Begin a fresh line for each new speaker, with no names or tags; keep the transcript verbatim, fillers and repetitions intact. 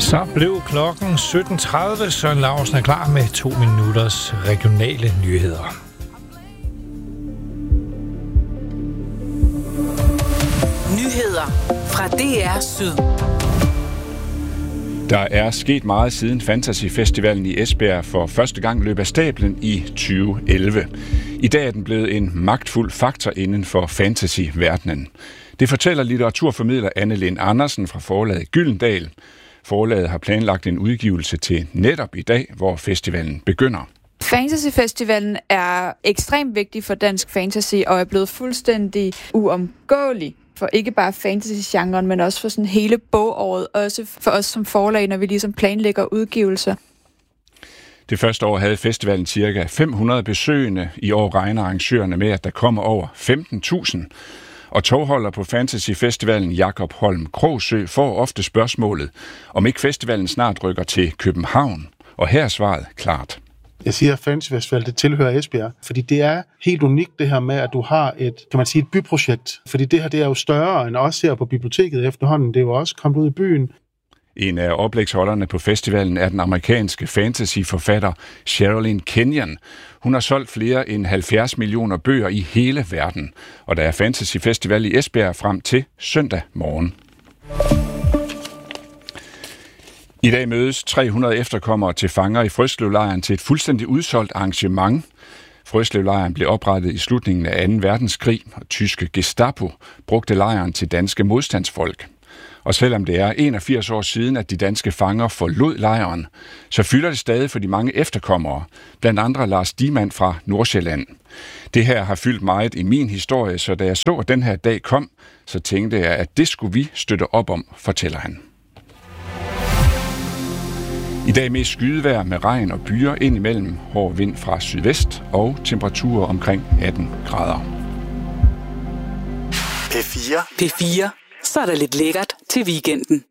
Så blev klokken sytten tredive, Søren Lausen er klar med to minutters regionale nyheder.
Nyheder fra D R Syd.
Der er sket meget siden Fantasy Festivalen i Esbjerg for første gang løb af stablen i tyve elleve. I dag er den blevet en magtfuld faktor inden for fantasy-verdenen. Det fortæller litteraturformidler Anne Lind Andersen fra forlaget Gyldendal. Forlaget har planlagt en udgivelse til netop i dag, hvor festivalen begynder.
Fantasyfestivalen er ekstremt vigtig for dansk fantasy og er blevet fuldstændig uomgåelig for ikke bare fantasy-genren, men også for sådan hele bogåret, også for os som forlag, når vi ligesom planlægger udgivelser.
Det første år havde festivalen ca. fem hundrede besøgende. I år regner arrangørerne med, at der kommer over femten tusind. Og tovholder på Fantasy-festivalen Jakob Holm Krogsø får ofte spørgsmålet, om ikke festivalen snart rykker til København. Og her er svaret klart.
Jeg siger, at Fantasy Festival, det tilhører Esbjerg, fordi det er helt unikt det her med, at du har et, kan man sige, et byprojekt. Fordi det her, det er jo større end os her på biblioteket efterhånden. Det er jo også kommet ud i byen.
En af oplægsholderne på festivalen er den amerikanske fantasy-forfatter Sherilyn Kenyon. Hun har solgt flere end halvfjerds millioner bøger i hele verden, og der er Fantasy Festival i Esbjerg frem til søndag morgen. I dag mødes tre hundrede efterkommere til fanger i Frøslevlejren til et fuldstændig udsolgt arrangement. Frøslevlejren blev oprettet i slutningen af anden verdenskrig, og tyske Gestapo brugte lejren til danske modstandsfolk. Og selvom det er enogfirs år siden, at de danske fanger forlod lejren, så fylder det stadig for de mange efterkommere, blandt andre Lars Diemann fra Nordsjælland. Det her har fyldt meget i min historie, så da jeg så, at den her dag kom, så tænkte jeg, at det skulle vi støtte op om, fortæller han. I dag mest skydevejr med regn og byer indimellem, hård vind fra sydvest og temperaturer omkring atten grader.
P fire. P fire. Så er der lidt lækkert til weekenden.